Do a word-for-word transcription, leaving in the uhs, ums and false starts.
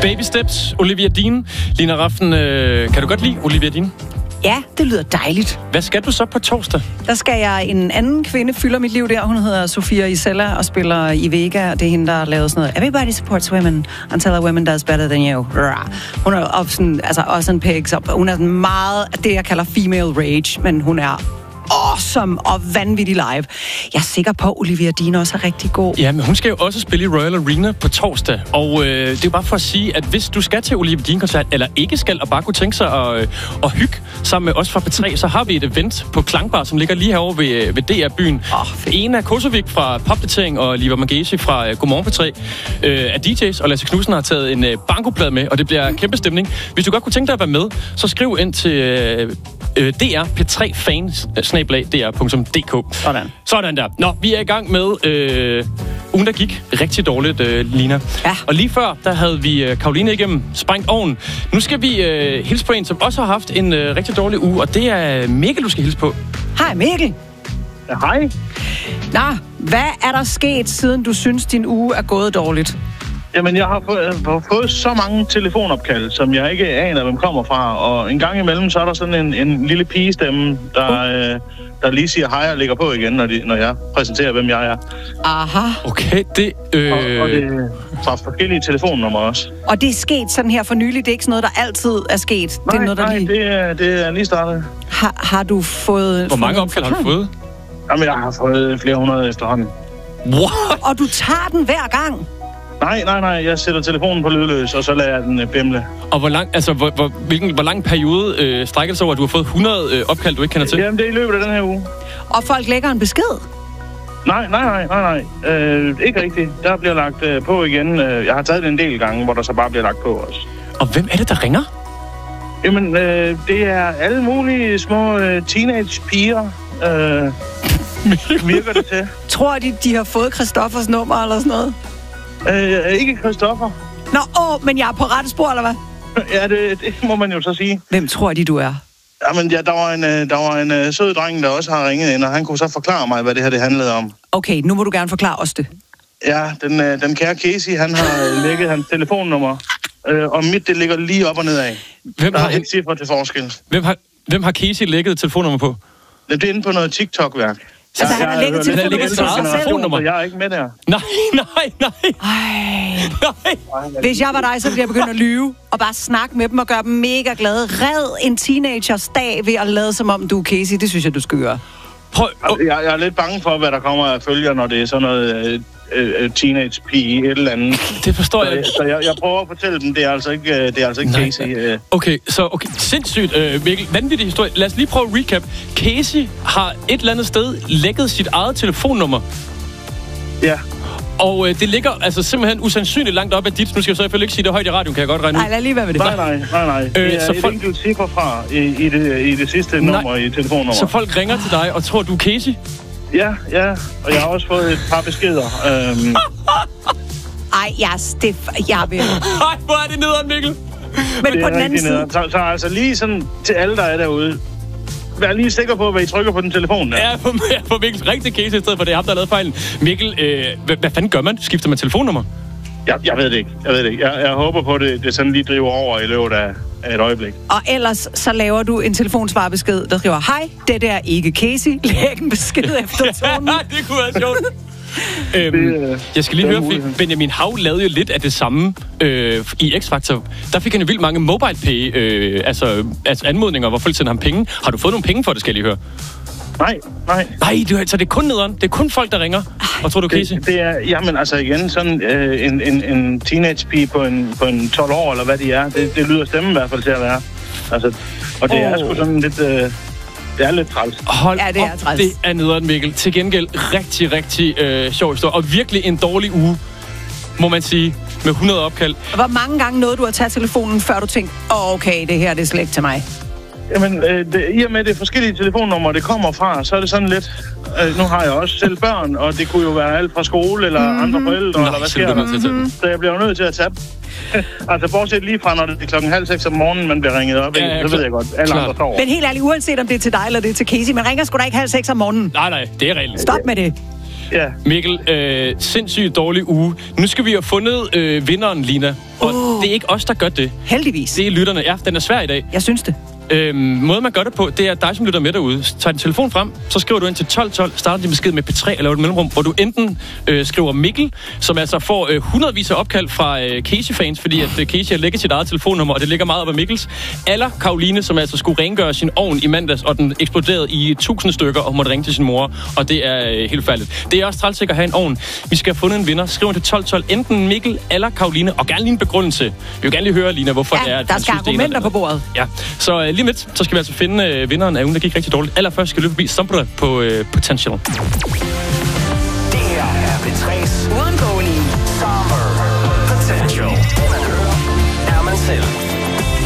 Baby Steps, Olivia Dean. Lina Rafn, øh, kan du godt lide Olivia Dean? Ja, det lyder dejligt. Hvad skal du så på torsdag? Der skal jeg, en anden kvinde fylder mit liv der. Hun hedder Sofia Isella og spiller i Vega. Det er hende, der har lavet sådan noget. Everybody supports women until a woman does better than you. Hun er op sådan, altså også en pigs. Hun er sådan meget det, jeg kalder female rage, men hun er awesome og vanvittig live. Jeg er sikker på, at Olivia Dean også er rigtig god. Ja, men hun skal jo også spille i Royal Arena på torsdag. Og øh, det er jo bare for at sige, at hvis du skal til Olivia Dean-koncert, eller ikke skal, og bare kunne tænke sig at, øh, at hygge sammen med os fra P tre, så har vi et event på Klangbar, som ligger lige herovre ved, ved D R-byen. Oh, en af Kosovic fra Popdatering og Liva Magesi fra øh, Godmorgen P tre øh, er D J's, og Lasse Knudsen har taget en øh, bankoplade med, og det bliver kæmpe stemning. Hvis du godt kunne tænke dig at være med, så skriv ind til øh, øh, D R P tre fans snabel-a d r punktum d k. Sådan. Sådan der. Nå, vi er i gang med øh, ugen, der gik rigtig dårligt, øh, Lina. Ja. Og lige før, der havde vi øh, Karoline igennem Sprængt Ovn. Nu skal vi øh, hilse på en, som også har haft en øh, rigtig dårlig uge, og det er Mikkel, du skal hilse på. Hej Mikkel. Ja, hej. Nå, hvad er der sket, siden du synes, din uge er gået dårligt? Jamen, jeg har fået, jeg har fået så mange telefonopkald, som jeg ikke aner, hvem kommer fra. Og en gang imellem, så er der sådan en, en lille pigestemme, der, uh. øh, der lige siger hej og lægger på igen, når, de, når jeg præsenterer, hvem jeg er. Aha. Okay, det... Øh... Og, og det er fra forskellige telefonnumre også. Og det er sket sådan her for nylig? Det er ikke sådan noget, der altid er sket? Nej, det er noget, der nej, lige... det, er, det er lige startet. Har, har du fået... Hvor mange opkald har du fået? Jamen, jeg har fået flere hundrede efterhånden. What? Og du tager den hver gang? Nej, nej, nej. Jeg sætter telefonen på lydløs, og så lader jeg den øh, bimle. Og hvor lang, altså, hvor, hvor, hvilken, hvor lang periode øh, strækker det sig over, at du har fået hundrede øh, opkald, du ikke kender til? Jamen, det er i løbet af den her uge. Og folk lægger en besked? Nej, nej, nej, nej, nej. Øh, ikke rigtigt. Der bliver lagt øh, på igen. Jeg har taget det en del gange, hvor der så bare bliver lagt på også. Og hvem er det, der ringer? Jamen, øh, det er alle mulige små øh, teenage-piger, øh, virker det til. Tror de, de har fået Christoffers nummer eller sådan noget? Øh, ikke Christoffer. Nå, åh, men jeg er på rette spor, eller hvad? Ja, det, det må man jo så sige. Hvem tror de, du er? Jamen, ja, der var en, øh, der var en øh, sød dreng, der også har ringet ind, og han kunne så forklare mig, hvad det her det handlede om. Okay, nu må du gerne forklare os det. Ja, den, øh, den kære Casey, han har lægget hans telefonnummer, øh, og mit, det ligger lige op og nedad. Hvem Der har, er et cifre til forskel. hvem har, hvem har Casey lægget telefonnummer på? Det er inde på noget TikTok-værk. Altså, han har lægget telefonnummer til sig selv. telefonnummer. Jeg er ikke med der. Nej, nej, nej. Ej. Nej. Hvis jeg var dig, så ville jeg begynde at lyve og bare snakke med dem og gøre dem mega glade. Red en teenagers dag ved at lade som om du er Casey. Det synes jeg, du skal gøre. Prøv, oh. Jeg, jeg er lidt bange for, hvad der kommer af følger, når det er sådan noget øh, øh, teenage-pige, et eller andet. Det forstår Så, jeg. så jeg, jeg prøver at fortælle dem, det er altså ikke, øh, det er altså ikke Nej. Casey. Øh. Okay, så okay, sindssygt, øh, Mikkel. Vanvittig historie. Lad os lige prøve at recap. Casey har et eller andet sted lækket sit eget telefonnummer. Ja. Og øh, det ligger altså simpelthen usandsynligt langt op af dit. Nu skal jeg så selvfølgelig ikke sige det højt i radioen, kan jeg godt regne ud. Nej, lad lige være med det. Nej, nej, nej, nej. Det Øh, er så et folk- enkelt cifre fra i, i, det, i det sidste Nej. nummer i telefonnummer. Så folk ringer til dig og tror, du er Casey? Ja, ja. Og jeg har også fået et par beskeder. Øhm, Ej, jeg er stif. Jeg vil. Nej, hvor er det nederen, Mikkel. Men det på er den anden rigtig side... nederen. Så, så altså lige sådan til alle, der er derude. Vær lige sikker på, hvad I trykker på den telefon der. Ja, for, for Mikkel. Ring til Casey i stedet for, det er ham, der har lavet fejlen. Mikkel, øh, hvad, hvad fanden gør man? Skifter man telefonnummer? Jeg, jeg ved det ikke. Jeg ved det ikke. Jeg, jeg håber på, det det sådan lige driver over i løbet af, af et øjeblik. Og ellers så laver du en telefonsvarbesked, der skriver, hej, det der er ikke Casey. Læg en besked efter tonen. Det kunne være sjovt. øhm, jeg skal lige høre, fordi Benjamin Hav lavede jo lidt af det samme øh, i X-Factor. Der fik han jo vildt mange mobile pay, øh, altså, altså anmodninger, hvor folk sender ham penge. Har du fået nogle penge for det, skal jeg lige høre? Nej, nej. Nej, du, så det er kun nederen. Det er kun folk, der ringer. Og tror du, Casey? Det, det er, jamen altså igen, sådan øh, en, en, en teenage-pige på en, på en tolv år, eller hvad de er, det, det lyder stemmen i hvert fald til at være. Altså, og det oh. er sgu sådan lidt... Øh, det er lidt træls. Hold Ja, det er op, træls. det er nederen, Mikkel. Til gengæld rigtig, rigtig øh, sjov historie. Og virkelig en dårlig uge, må man sige, med hundrede opkald. Hvor mange gange nåede du at tage telefonen, før du tænkte, åh, okay, det her det er slet ikke til mig? Jamen, øh, det, i og med det forskellige telefonnumre, det kommer fra, så er det sådan lidt... Øh, nu har jeg også selv børn, og det kunne jo være alt fra skole eller mm-hmm. andre forældre, Nej, eller hvad så sker er du der? nødt til at tage den. Så jeg bliver jo nødt til at tage dem. Altså, bortset lige fra, når det er klokken halv seks om morgenen, man bliver ringet op, Ja, ja, ja, så klar. ved jeg godt, alle Klart. andre sover. Men helt ærligt, uanset om det er til dig eller det er til Casey, man ringer sgu da ikke halv seks om morgenen. Nej, nej, det er reglen. Stop med det. Ja. Mikkel, øh, sindssygt dårlig uge. Nu skal vi have fundet øh, vinderen, Lina. Og Uh. det er ikke os, der gør det. Heldigvis. Det er lytterne. Ja, den er svær i dag. Jeg synes det. Øhm, måden man gør det på, det er dig, som lytter med derude. Tag din telefon frem, så skriver du ind til tolv tolv, starter din besked med P tre eller et mellemrum, hvor du enten øh, skriver Mikkel, som altså får øh, hundredvis af opkald fra øh, Casey-fans, fordi at øh, Casey har lægget sit eget telefonnummer, og det ligger meget op ad Mikkels. Eller Karoline, som altså skulle rengøre sin ovn i mandags, og den eksploderede i tusind stykker, og måtte ringe til sin mor, og det er øh, helt færdigt. Det er også træls at have en ovn. Vi skal have fundet en vinder. Skriv til tolv tolv, enten Mikkel eller Karoline, og gerne lige en begrundelse. Vi vil gerne lige høre, Lina, hvorfor ja, det er, at der skal argumenter på bordet. Ja, så øh, lige midt, så skal vi altså finde øh, vinderen af ugen, der gik rigtig dårligt. Allerførst skal vi løbe forbi Sombra på øh, Potential.